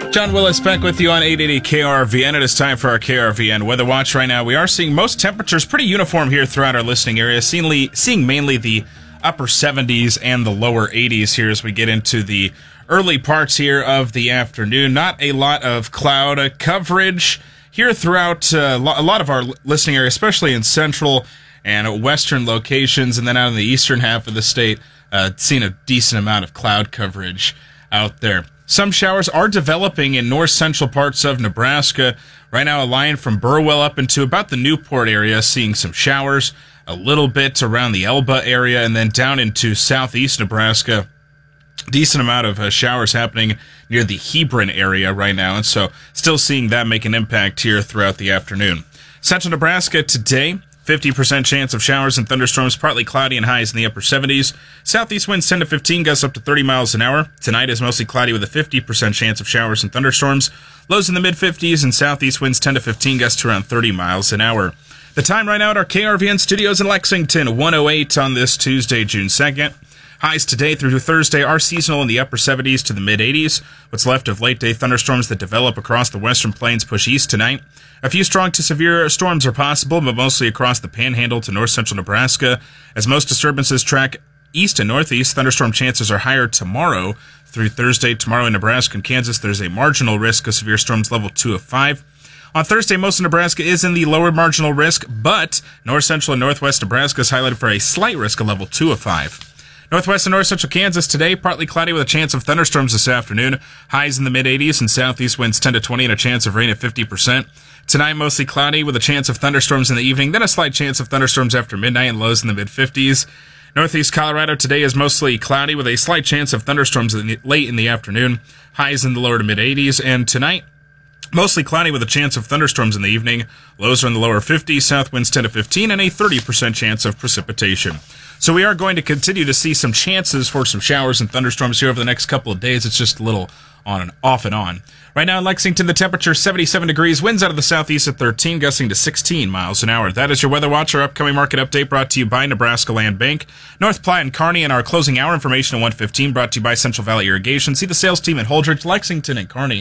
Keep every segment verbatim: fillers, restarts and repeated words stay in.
John Willis back with you on eight eighty K R V N. It is time for our K R V N Weather Watch right now. We are seeing most temperatures pretty uniform here throughout our listening area, seeing, seeing mainly the upper seventies and the lower eighties here as we get into the early parts here of the afternoon. Not a lot of cloud uh, coverage here throughout uh, a lot of our listening area, especially in central and western locations, and then out in the eastern half of the state, uh, seeing a decent amount of cloud coverage out there. Some showers are developing in north central parts of Nebraska. Right now, a line from Burwell up into about the Newport area, seeing some showers, a little bit around the Elba area, and then down into southeast Nebraska. Decent amount of uh, showers happening near the Hebron area right now, and so still seeing that make an impact here throughout the afternoon. Central Nebraska today, fifty percent chance of showers and thunderstorms, partly cloudy and highs in the upper seventies. Southeast winds ten to fifteen, gusts up to thirty miles an hour. Tonight is mostly cloudy with a fifty percent chance of showers and thunderstorms. Lows in the mid fifties, and southeast winds ten to fifteen, gusts to around thirty miles an hour. The time right now at our K R V N studios in Lexington, one oh eight on this Tuesday, June second. Highs today through Thursday are seasonal in the upper seventies to the mid eighties. What's left of late-day thunderstorms that develop across the western plains push east tonight. A few strong to severe storms are possible, but mostly across the panhandle to north-central Nebraska. As most disturbances track east and northeast, thunderstorm chances are higher tomorrow through Thursday. Tomorrow in Nebraska and Kansas, there's a marginal risk of severe storms level two of five. On Thursday, most of Nebraska is in the lower marginal risk, but north-central and northwest Nebraska is highlighted for a slight risk of level two of five. Northwest and north-central Kansas today, partly cloudy with a chance of thunderstorms this afternoon. Highs in the mid eighties and southeast winds ten to twenty and a chance of rain at fifty percent. Tonight, mostly cloudy with a chance of thunderstorms in the evening, then a slight chance of thunderstorms after midnight and lows in the mid fifties. Northeast Colorado today is mostly cloudy with a slight chance of thunderstorms in the, late in the afternoon. Highs in the lower to mid eighties. And tonight, mostly cloudy with a chance of thunderstorms in the evening. Lows are in the lower fifties, south winds ten to fifteen, and a thirty percent chance of precipitation. So we are going to continue to see some chances for some showers and thunderstorms here over the next couple of days. It's just a little on and off and on. Right now in Lexington, the temperature seventy-seven degrees, winds out of the southeast at thirteen, gusting to sixteen miles an hour. That is your Weather Watch, our upcoming market update brought to you by Nebraska Land Bank, North Platte and Kearney, and our closing hour information at one fifteen brought to you by Central Valley Irrigation. See the sales team at Holdridge, Lexington, and Kearney.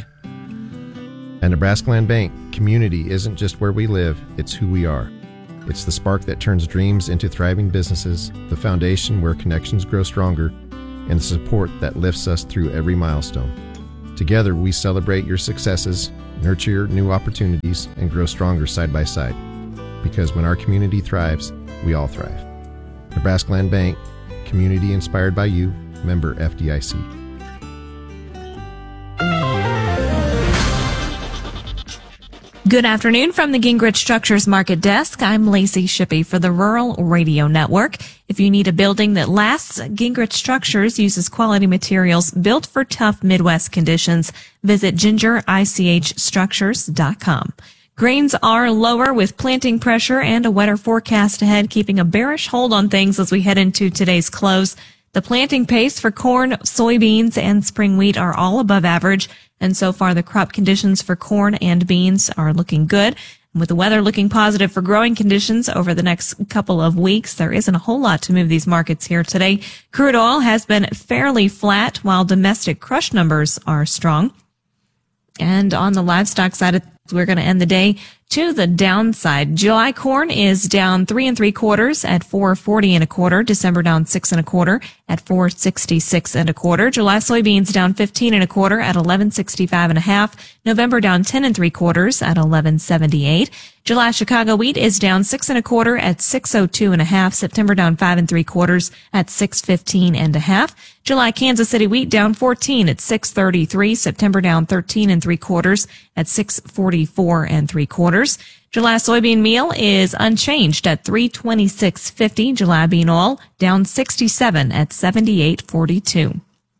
At Nebraska Land Bank, community isn't just where we live, it's who we are. It's the spark that turns dreams into thriving businesses, the foundation where connections grow stronger, and the support that lifts us through every milestone. Together, we celebrate your successes, nurture your new opportunities, and grow stronger side by side. Because when our community thrives, we all thrive. Nebraska Land Bank, community inspired by you, member F D I C. Good afternoon from the Gingrich Structures Market Desk. I'm Lacey Shippey for the Rural Radio Network. If you need a building that lasts, Gingrich Structures uses quality materials built for tough Midwest conditions. Visit ginger I C H structures dot com. Grains are lower with planting pressure and a wetter forecast ahead, keeping a bearish hold on things as we head into today's close. The planting pace for corn, soybeans, and spring wheat are all above average. And so far, the crop conditions for corn and beans are looking good. And with the weather looking positive for growing conditions over the next couple of weeks, there isn't a whole lot to move these markets here today. Crude oil has been fairly flat, while domestic crush numbers are strong. And on the livestock side, we're going to end the day to the downside. July corn is down three and three quarters at four forty and a quarter. December down six and a quarter at four sixty-six and a quarter. July soybeans down fifteen and a quarter at eleven sixty-five and a half. November down ten and three quarters at eleven seventy-eight. July Chicago wheat is down six and a quarter at six oh two and a half. September down five and three quarters at six fifteen and a half. July Kansas City wheat down fourteen at six thirty-three. September down thirteen and three quarters at six forty-four and three quarters. July soybean meal is unchanged at three twenty-six fifty. July bean oil down sixty-seven at seventy-eight forty-two.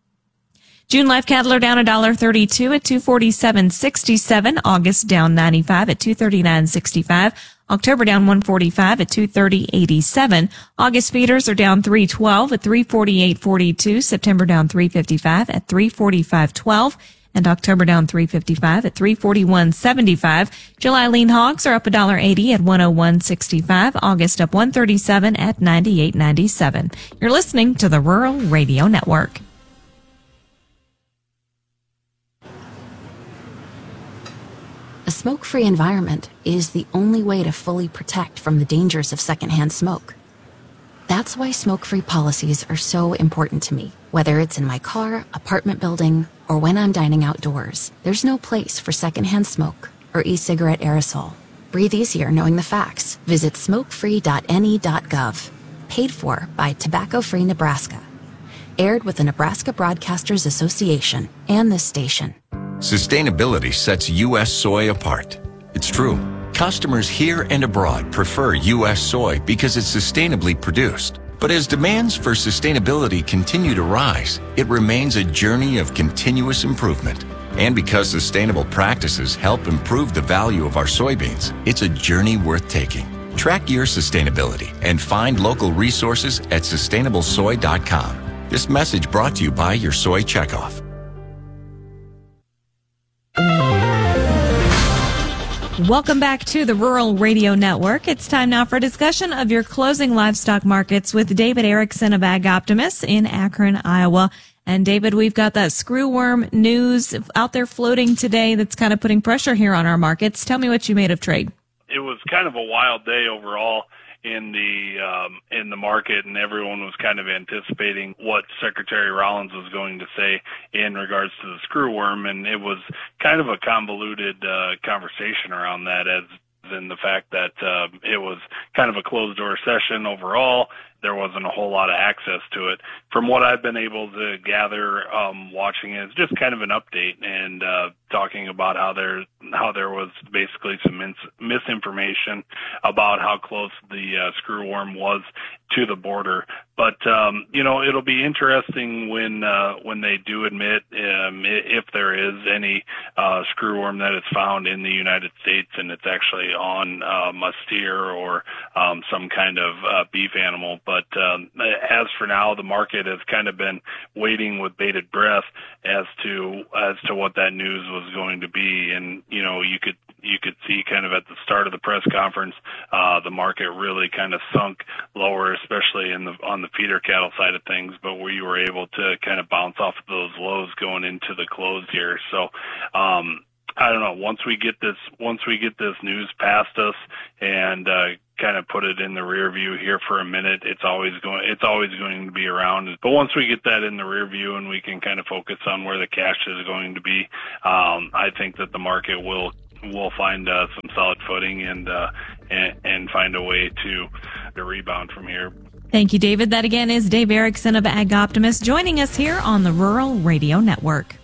June live cattle are down one dollar thirty-two at two forty-seven sixty-seven. August down ninety-five at two thirty-nine sixty-five. October down one forty-five at two thirty eighty-seven. August feeders are down three twelve at three forty-eight forty-two. September down three fifty-five at three forty-five twelve. And October down three fifty-five at three forty-one seventy-five. July lean hogs are up one dollar eighty at one oh one sixty-five. August up one thirty-seven at ninety-eight ninety-seven. You're listening to the Rural Radio Network. smoke-free environment is the only way to fully protect from the dangers of secondhand smoke. That's why smoke-free policies are so important to me. Whether it's in my car, apartment building, or when I'm dining outdoors, there's no place for secondhand smoke or e-cigarette aerosol. Breathe easier knowing the facts. Visit smoke free dot N E dot gov. Paid for by Tobacco Free Nebraska. Aired with the Nebraska Broadcasters Association and this station. Sustainability sets U S soy apart. It's true. Customers here and abroad prefer U S soy because it's sustainably produced. But as demands for sustainability continue to rise, it remains a journey of continuous improvement. And because sustainable practices help improve the value of our soybeans, it's a journey worth taking. Track your sustainability and find local resources at sustainable soy dot com. This message brought to you by your Soy Checkoff. Welcome back to the Rural Radio Network. It's time now for a discussion of your closing livestock markets with David Erickson of Ag Optimist in Akron, Iowa. And David, we've got that screwworm news out there floating today that's kind of putting pressure here on our markets. Tell me what you made of trade. It was kind of a wild day overall in the um, in the market, and everyone was kind of anticipating what Secretary Rollins was going to say in regards to the screwworm, and it was kind of a convoluted uh, conversation around that, as in the fact that uh, it was kind of a closed-door session overall. There wasn't a whole lot of access to it. From what I've been able to gather, um, watching it, it's just kind of an update and uh, talking about how there how there was basically some mis- misinformation about how close the uh, screwworm was to the border. But um, you know, it'll be interesting when uh, when they do admit um, if there is any uh, screwworm that is found in the United States and it's actually on um, a steer or um, some kind of uh, beef animal. But um, as for now, the market has kind of been waiting with bated breath as to as to what that news was going to be. And you know, you could you could see kind of at the start of the press conference, uh, the market really kind of sunk lower, especially in the on the feeder cattle side of things. But we were able to kind of bounce off of those lows going into the close here. So um, I don't know. Once we get this, once we get this news past us and uh, kind of put it in the rear view here for a minute, it's always going, it's always going to be around. But once we get that in the rear view and we can kind of focus on where the cash is going to be, um, I think that the market will will find uh, some solid footing and, uh, and and find a way to to rebound from here. Thank you, David. That again is Dave Erickson of Ag Optimist joining us here on the Rural Radio Network.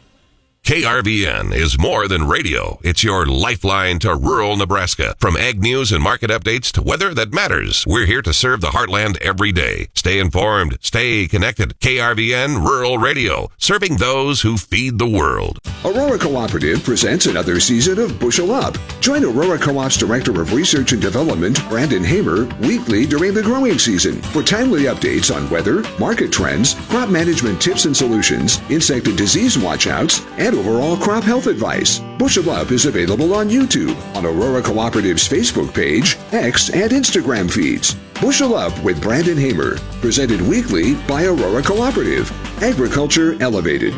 K R V N is more than radio. It's your lifeline to rural Nebraska. From ag news and market updates to weather that matters, we're here to serve the heartland every day. Stay informed. Stay connected. K R V N Rural Radio, serving those who feed the world. Aurora Cooperative presents another season of Bushel Up. Join Aurora Co-op's Director of Research and Development, Brandon Hamer, weekly during the growing season for timely updates on weather, market trends, crop management tips and solutions, insect and disease watchouts, and overall crop health advice. Bushel Up is available on YouTube, on Aurora Cooperative's Facebook page, X, and Instagram feeds. Bushel Up with Brandon Hamer, presented weekly by Aurora Cooperative. Agriculture Elevated.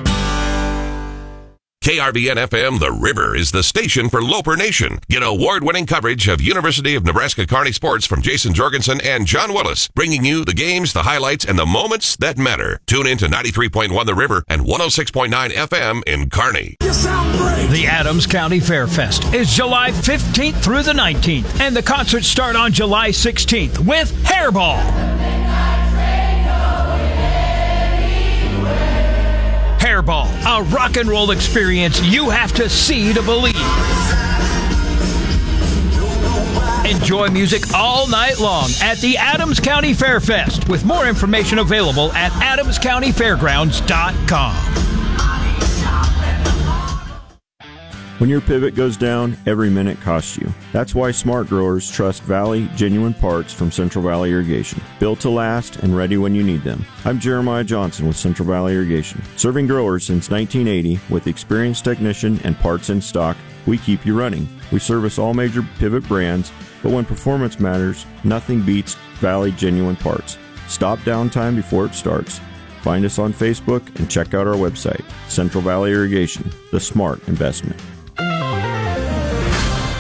K R V N F M The River is the station for Loper Nation. Get award-winning coverage of University of Nebraska Kearney sports from Jason Jorgensen and John Willis, bringing you the games, the highlights, and the moments that matter. Tune in to ninety-three point one The River and one oh six point nine F M in Kearney. The Adams County Fair Fest is July fifteenth through the nineteenth, and the concerts start on July sixteenth with Hairball. Hairball, a rock and roll experience you have to see to believe. Enjoy music all night long at the Adams County Fair Fest, with more information available at adams county fairgrounds dot com. When your pivot goes down, every minute costs you. That's why smart growers trust Valley Genuine Parts from Central Valley Irrigation. Built to last and ready when you need them. I'm Jeremiah Johnson with Central Valley Irrigation. Serving growers since nineteen eighty with experienced technician and parts in stock, we keep you running. We service all major pivot brands, but when performance matters, nothing beats Valley Genuine Parts. Stop downtime before it starts. Find us on Facebook and check out our website, Central Valley Irrigation, the smart investment.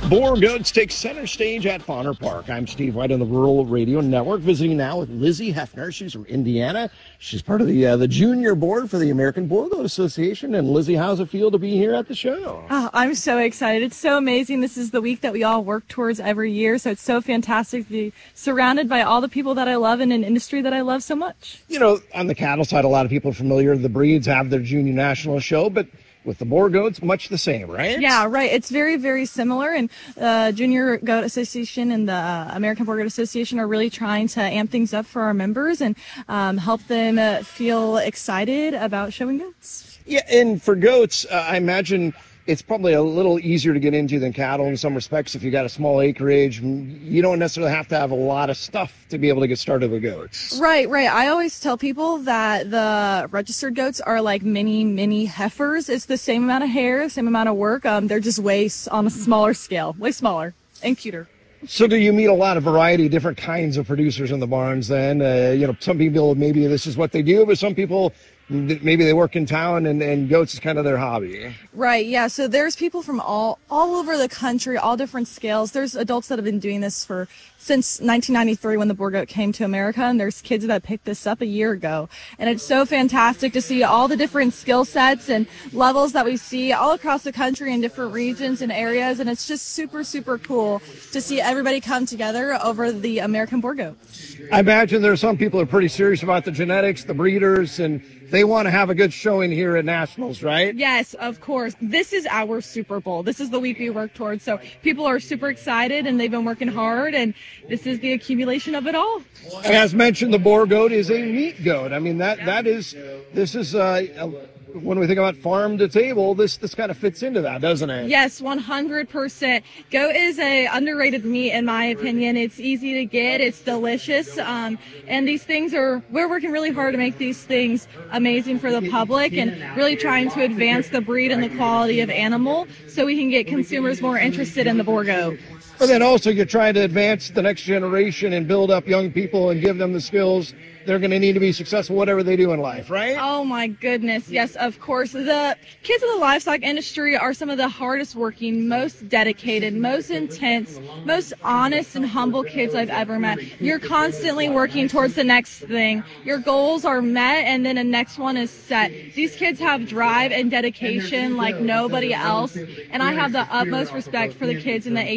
Boar Goats take center stage at Fauner Park. I'm Steve White on the Rural Radio Network, visiting now with Lizzie Hefner. She's from Indiana. She's part of the uh, the junior board for the American Boar Goat Association. And Lizzie, how's it feel to be here at the show? Oh, I'm so excited. It's so amazing. This is the week that we all work towards every year, so it's so fantastic to be surrounded by all the people that I love in an industry that I love so much. You know, on the cattle side, a lot of people are familiar. The breeds have their junior national show, but with the boar goats, much the same, right? Yeah, right. It's very, very similar. And uh, Junior Goat Association and the uh, American Boar Goat Association are really trying to amp things up for our members and um, help them uh, feel excited about showing goats. Yeah, and for goats, uh, I imagine it's probably a little easier to get into than cattle in some respects. If you got a small acreage, you don't necessarily have to have a lot of stuff to be able to get started with goats. Right, right. I always tell people that the registered goats are like mini, mini heifers. It's the same amount of hair, same amount of work. Um, they're just way on a smaller scale, way smaller and cuter. So do you meet a lot of variety, different kinds of producers in the barns then? Uh, you know, some people, maybe this is what they do, but some people, maybe they work in town and, and goats is kind of their hobby. Right, yeah. So there's people from all all over the country, all different scales. There's adults that have been doing this for since nineteen ninety-three when the boar goat came to America, and there's kids that picked this up a year ago. And it's so fantastic to see all the different skill sets and levels that we see all across the country in different regions and areas. And it's just super, super cool to see everybody come together over the American boar goat. I imagine there are some people who are pretty serious about the genetics, the breeders, and they want to have a good showing here at Nationals, right? Yes, of course. This is our Super Bowl. This is the week we work towards. So people are super excited and they've been working hard, and this is the accumulation of it all. And as mentioned, the boar goat is a meat goat. I mean, that that is, this is, uh, a, when we think about farm to table, this this kind of fits into that, doesn't it? Yes, one hundred percent. Goat is a underrated meat, in my opinion. It's easy to get. It's delicious. Um, and these things are, we're working really hard to make these things amazing for the public and really trying to advance the breed and the quality of animal so we can get consumers more interested in the boar goat. But then also you're trying to advance the next generation and build up young people and give them the skills they're going to need to be successful whatever they do in life, right? Oh my goodness, yes, of course. The kids in the livestock industry are some of the hardest working, most dedicated, most intense, most honest and humble kids I've ever met. You're constantly working towards the next thing. Your goals are met and then the next one is set. These kids have drive and dedication like nobody else, and I have the utmost respect for the kids in the